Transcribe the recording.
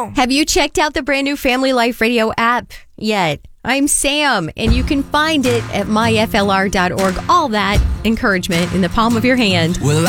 Have you checked out the brand new Family Life Radio app yet? I'm Sam, and you can find it at myflr.org. All that encouragement in the palm of your hand. Well,